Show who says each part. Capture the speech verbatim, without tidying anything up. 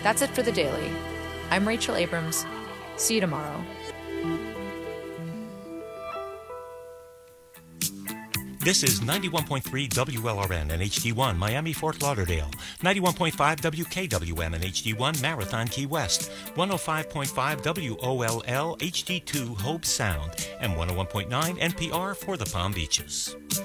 Speaker 1: That's it for the Daily. I'm Rachel Abrams. See you tomorrow.
Speaker 2: This is ninety-one point three W L R N and H D one, Miami, Fort Lauderdale. ninety-one point five W K W M and H D one, Marathon, Key West. one oh five point five W O L L, H D two, Hope Sound. And one oh one point nine N P R for the Palm Beaches.